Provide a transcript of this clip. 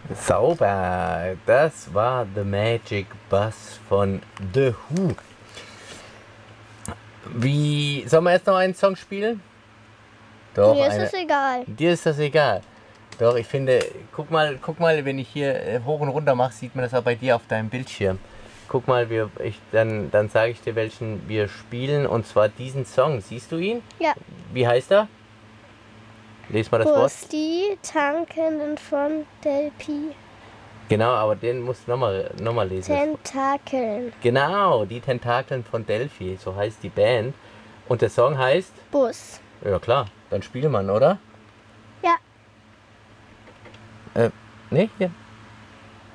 Sauber, das war The Magic Bus von The Who. Sollen wir jetzt noch einen Song spielen? Doch, Mir ist es egal. Dir ist das egal. Doch, ich finde, guck mal, wenn ich hier hoch und runter mache, sieht man das auch bei dir auf deinem Bildschirm. Guck mal, dann sage ich dir, welchen wir spielen, und zwar diesen Song. Siehst du ihn? Ja. Wie heißt er? Lies mal das Wort. Die Tankenden von Delphi. Genau, aber den musst du nochmal lesen. Tentakeln. Genau, die Tentakeln von Delphi, so heißt die Band. Und der Song heißt? Bus. Ja klar, dann spielt man, oder? Ja. Ne, hier.